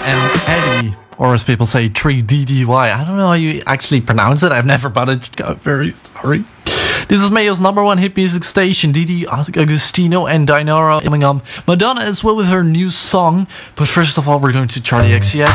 and Eddie, or as people say, 3DDY. I don't know how you actually pronounce it. I've never, but it's very sorry. This is Mayo's number one hit music station. Didi Agostino and Dinara coming up. Madonna as well with her new song. But first of all, we're going to Charli XCX.